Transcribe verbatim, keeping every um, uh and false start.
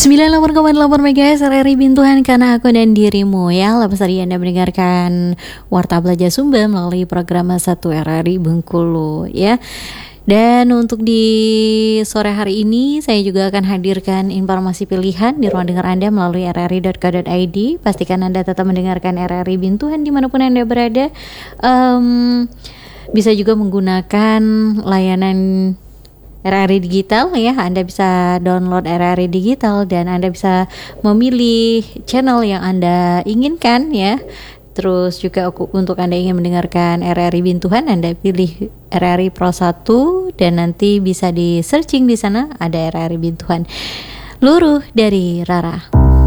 sembilan puluh delapan koma delapan MHz R R I Bintuhan, karena aku dan dirimu ya. Lepas tadi Anda mendengarkan Warta Belajar Sumba melalui program satu R R I Bengkulu ya. Dan untuk di sore hari ini saya juga akan hadirkan informasi pilihan di ruang dengar Anda melalui r r i dot co dot i d. Pastikan Anda tetap mendengarkan R R I Bintuhan dimanapun Anda berada. um, Bisa juga menggunakan layanan R R I Digital ya. Anda bisa download R R I Digital dan Anda bisa memilih channel yang Anda inginkan ya. Terus juga untuk Anda ingin mendengarkan R R I Bintuhan, Anda pilih R R I Pro satu dan nanti bisa di searching di sana ada R R I Bintuhan. Luruh dari Rara.